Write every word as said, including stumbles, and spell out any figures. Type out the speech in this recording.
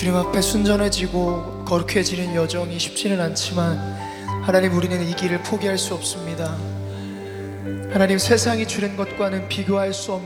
주님 앞에 순전해지고 거룩해지는 여정이 쉽지는 않지만 하나님, 우리는 이 길을 포기할 수 없습니다. 하나님, 세상이 주는 것과는 비교할 수 없는